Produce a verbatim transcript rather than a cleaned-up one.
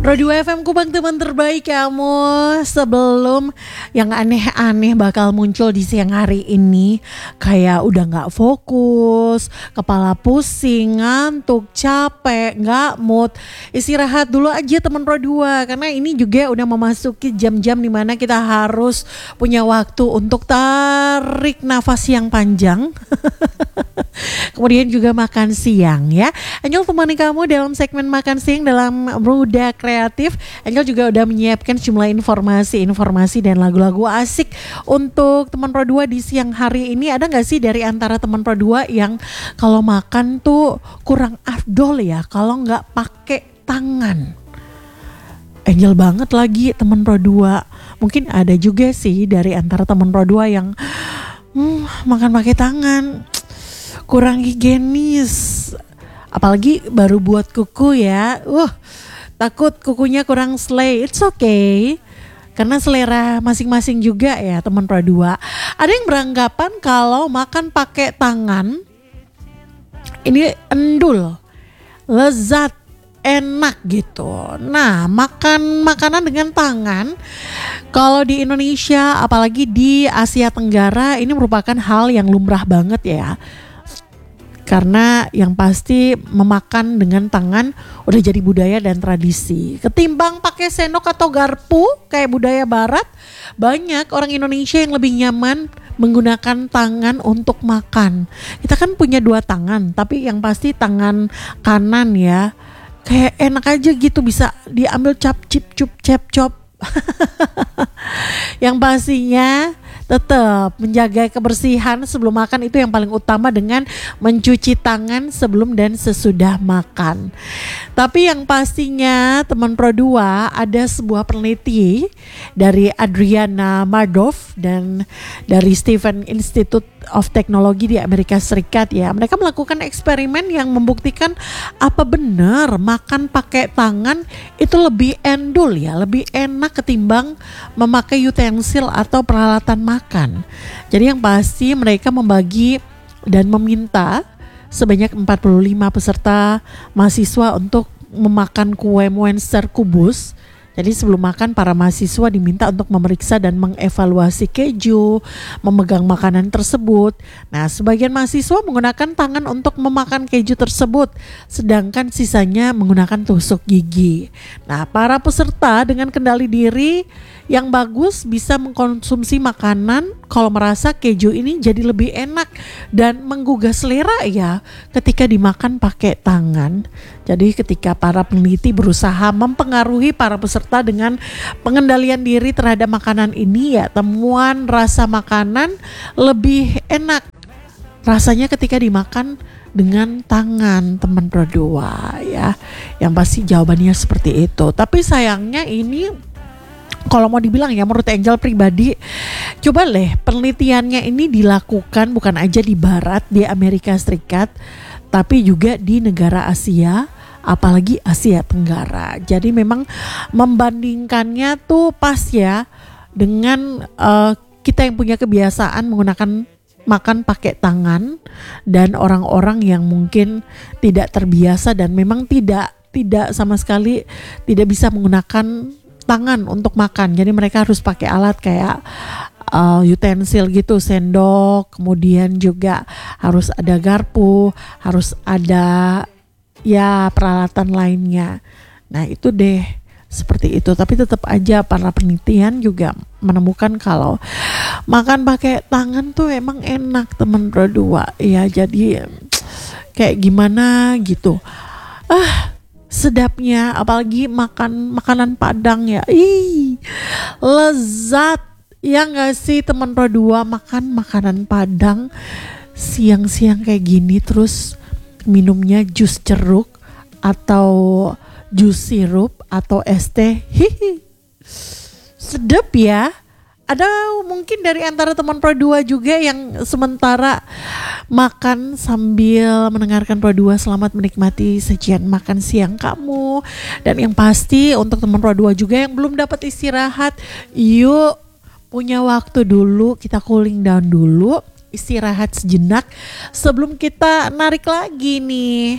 Pro dua F M Kubang, teman terbaik kamu. Sebelum yang aneh-aneh bakal muncul di siang hari ini, kayak udah gak fokus, kepala pusing, ngantuk, capek, gak mood, istirahat dulu aja teman Pro dua. Karena ini juga udah memasuki jam-jam dimana kita harus punya waktu untuk tarik nafas yang panjang. Kemudian juga makan siang ya. Angel temani kamu dalam segmen makan siang dalam Muda Kreatif. Angel juga udah menyiapkan sejumlah informasi-informasi dan lagu-lagu asik untuk teman Pro dua di siang hari ini. Ada gak sih dari antara teman Pro dua yang kalau makan tuh kurang afdol ya kalau gak pakai tangan? Angel banget lagi teman Pro dua. Mungkin ada juga sih dari antara teman Pro dua yang hmm, makan pakai tangan kurang higienis, apalagi baru buat kuku ya. Uh, takut kukunya kurang slay. It's okay, karena selera masing-masing juga ya teman Pro dua. Ada yang beranggapan kalau makan pakai tangan ini endul, lezat, enak gitu. Nah, makan makanan dengan tangan kalau di Indonesia, apalagi di Asia Tenggara, ini merupakan hal yang lumrah banget ya. Karena yang pasti memakan dengan tangan udah jadi budaya dan tradisi. Ketimbang pakai sendok atau garpu kayak budaya barat, banyak orang Indonesia yang lebih nyaman menggunakan tangan untuk makan. Kita kan punya dua tangan, tapi yang pasti tangan kanan ya. Kayak enak aja gitu, bisa diambil cap cip cup cep cop. Yang pastinya tetap menjaga kebersihan sebelum makan itu yang paling utama dengan mencuci tangan sebelum dan sesudah makan. Tapi yang pastinya teman Pro dua, ada sebuah peneliti dari Adriana Mardov dan dari Stephen Institute of Technology di Amerika Serikat ya. Mereka melakukan eksperimen yang membuktikan apa benar makan pakai tangan itu lebih endul ya, lebih enak ketimbang memakai utensil atau peralatan makan. Jadi yang pasti mereka membagi dan meminta sebanyak empat puluh lima peserta mahasiswa untuk memakan kue Monster kubus. Jadi sebelum makan para mahasiswa diminta untuk memeriksa dan mengevaluasi keju, memegang makanan tersebut. Nah, sebagian mahasiswa menggunakan tangan untuk memakan keju tersebut, sedangkan sisanya menggunakan tusuk gigi. Nah, para peserta dengan kendali diri yang bagus bisa mengkonsumsi makanan kalau merasa keju ini jadi lebih enak dan menggugah selera ya ketika dimakan pakai tangan. Jadi ketika para peneliti berusaha mempengaruhi para peserta dengan pengendalian diri terhadap makanan ini ya, temuan rasa makanan lebih enak rasanya ketika dimakan dengan tangan teman Pro dua ya. Yang pasti jawabannya seperti itu. Tapi sayangnya ini kalau mau dibilang ya, menurut Angel pribadi, coba deh penelitiannya ini dilakukan bukan aja di barat, di Amerika Serikat, tapi juga di negara Asia, apalagi Asia Tenggara. Jadi memang membandingkannya tuh pas ya dengan uh, kita yang punya kebiasaan menggunakan makan pakai tangan dan orang-orang yang mungkin tidak terbiasa dan memang tidak tidak sama sekali tidak bisa menggunakan tangan untuk makan. Jadi mereka harus pakai alat kayak uh, utensil gitu, sendok, kemudian juga harus ada garpu, harus ada ya peralatan lainnya. Nah itu deh seperti itu. Tapi tetap aja para penelitian juga menemukan kalau makan pakai tangan tuh emang enak teman Pro dua ya. Jadi kayak gimana gitu. Ah sedapnya, apalagi makan makanan Padang ya. Ih, lezat. Ya gak sih teman Pro dua, makan makanan Padang siang-siang kayak gini terus minumnya jus jeruk atau jus sirup atau es teh. Hihi. Sedap ya. Ada mungkin dari antara teman Pro dua juga yang sementara makan sambil mendengarkan Pro dua. Selamat menikmati sajian makan siang kamu. Dan yang pasti untuk teman Pro dua juga yang belum dapat istirahat, yuk punya waktu dulu, kita cooling down dulu, istirahat sejenak sebelum kita narik lagi nih